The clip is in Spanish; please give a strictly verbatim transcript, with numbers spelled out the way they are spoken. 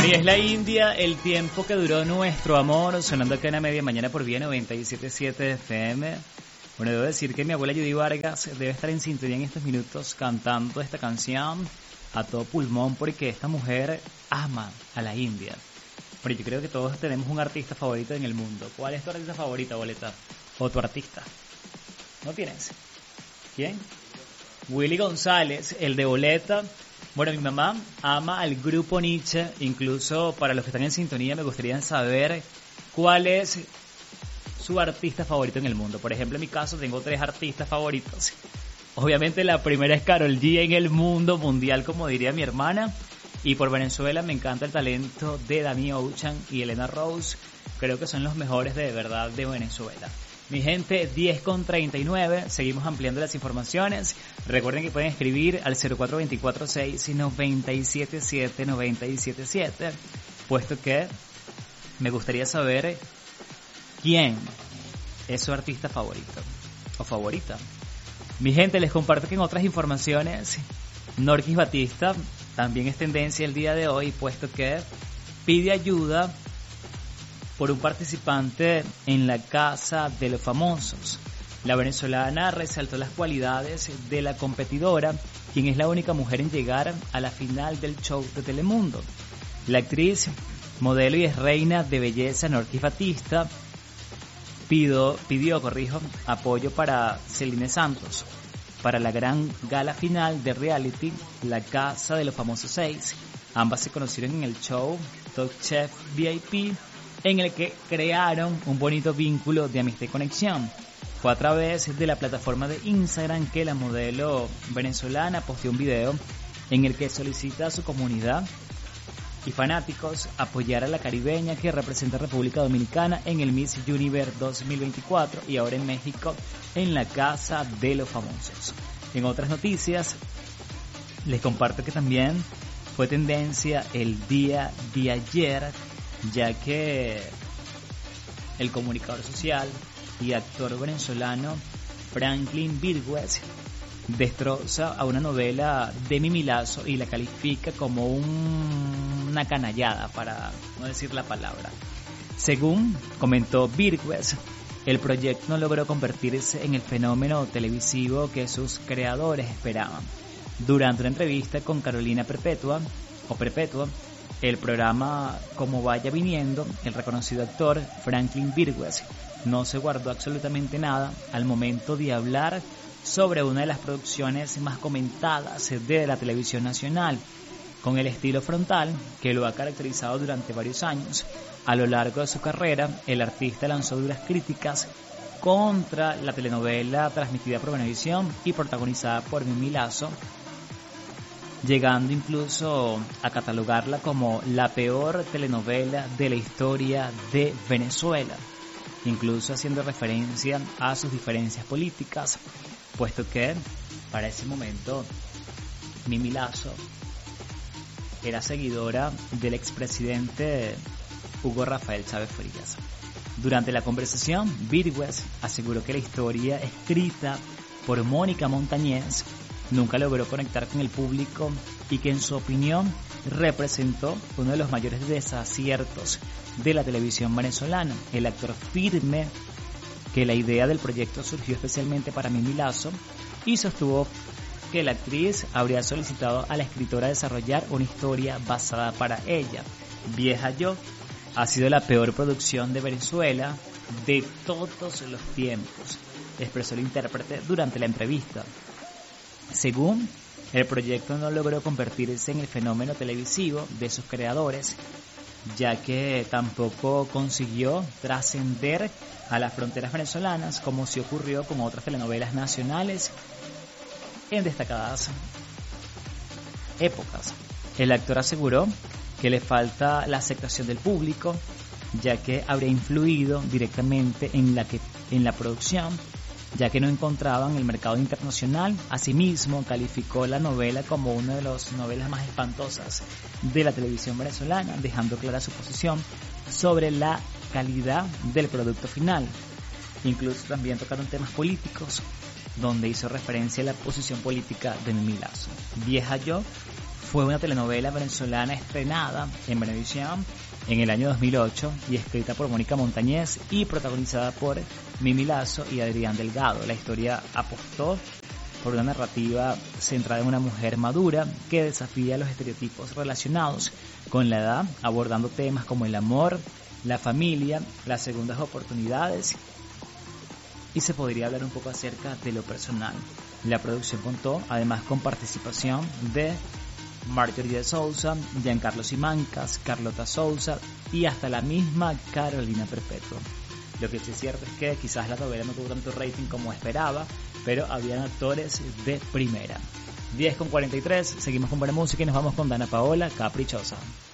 Y es la India, el tiempo que duró nuestro amor, sonando acá en la media mañana por Vía noventa y siete punto siete F M. Bueno, debo decir que mi abuela Judy Vargas debe estar en sintonía en estos minutos cantando esta canción a todo pulmón porque esta mujer ama a la India. Pero yo creo que todos tenemos un artista favorito en el mundo. ¿Cuál es tu artista favorita, Boleta? ¿O tu artista? ¿No tienes? ¿Quién? Willy González, el de Boleta. Bueno, mi mamá ama al grupo Nietzsche. Incluso para los que están en sintonía me gustaría saber cuál es su artista favorito en el mundo. Por ejemplo, en mi caso tengo tres artistas favoritos. Obviamente la primera es Karol G en el mundo mundial, como diría mi hermana. Y por Venezuela me encanta el talento de Danny Ocean y Elena Rose. Creo que son los mejores de verdad de Venezuela. Mi gente, diez con treinta y nueve, seguimos ampliando las informaciones. Recuerden que pueden escribir al cero cuatro dos cuatro seis nueve siete siete nueve siete siete, puesto que me gustaría saber quién es su artista favorito o favorita. Mi gente, les comparto que en otras informaciones, Norquis Batista también es tendencia el día de hoy, puesto que pide ayuda por un participante en la Casa de los Famosos. La venezolana resaltó las cualidades de la competidora, quien es la única mujer en llegar a la final del show de Telemundo. La actriz, modelo y es reina de belleza Norquis Batista pidió, pidió corrijo, apoyo para Celina Santos para la gran gala final de reality La Casa de los Famosos seis. Ambas se conocieron en el show Top Chef V I P, en el que crearon un bonito vínculo de amistad y conexión. Fue a través de la plataforma de Instagram que la modelo venezolana posteó un video en el que solicita a su comunidad y fanáticos apoyar a la caribeña que representa a República Dominicana en el Miss Universe dos mil veinticuatro y ahora en México en la Casa de los Famosos. En otras noticias, les comparto que también fue tendencia el día de ayer, ya que el comunicador social y actor venezolano Franklin Virgües destroza a una novela de Mimi Lazo y la califica como un, una canallada, para no decir la palabra. Según comentó Virgües, el proyecto no logró convertirse en el fenómeno televisivo que sus creadores esperaban. Durante una entrevista con Carolina Perpetua, o Perpetua, el programa Como Vaya Viniendo, el reconocido actor Franklin Virgües no se guardó absolutamente nada al momento de hablar sobre una de las producciones más comentadas de la televisión nacional. Con el estilo frontal que lo ha caracterizado durante varios años, a lo largo de su carrera, el artista lanzó duras críticas contra la telenovela transmitida por Venevisión y protagonizada por Mimi Lazo, llegando incluso a catalogarla como la peor telenovela de la historia de Venezuela, incluso haciendo referencia a sus diferencias políticas, puesto que para ese momento Mimi Lazo era seguidora del expresidente Hugo Rafael Chávez Frías. Durante la conversación, Virgües aseguró que la historia escrita por Mónica Montañez nunca logró conectar con el público y que en su opinión representó uno de los mayores desaciertos de la televisión venezolana. El actor firme que la idea del proyecto surgió especialmente para Mimi Lazo y sostuvo que la actriz habría solicitado a la escritora desarrollar una historia basada para ella. Vieja Yo ha sido la peor producción de Venezuela de todos los tiempos, expresó el intérprete durante la entrevista. Según el proyecto no logró convertirse en el fenómeno televisivo de sus creadores, ya que tampoco consiguió trascender a las fronteras venezolanas como se ocurrió con otras telenovelas nacionales en destacadas épocas. El actor aseguró que le falta la aceptación del público, ya que habría influido directamente en la, que, en la producción, ya que no encontraban el mercado internacional. Asimismo, calificó la novela como una de las novelas más espantosas de la televisión venezolana, dejando clara su posición sobre la calidad del producto final. Incluso también tocaron temas políticos, donde hizo referencia a la posición política de Mimi Lazo. Vieja Yo fue una telenovela venezolana estrenada en Venevisión en el año dos mil ocho y escrita por Mónica Montañez y protagonizada por Mimi Lazo y Adrián Delgado. La historia apostó por una narrativa centrada en una mujer madura que desafía los estereotipos relacionados con la edad, abordando temas como el amor, la familia, las segundas oportunidades, y se podría hablar un poco acerca de lo personal. La producción contó además con participación de Marjorie de Sousa, Giancarlo Simancas, Carlota Sousa y hasta la misma Carolina Perpetuo. Lo que sí es cierto es que quizás la novela no tuvo tanto rating como esperaba, pero habían actores de primera. diez con cuarenta y tres, seguimos con buena música y nos vamos con Dana Paola, Caprichosa.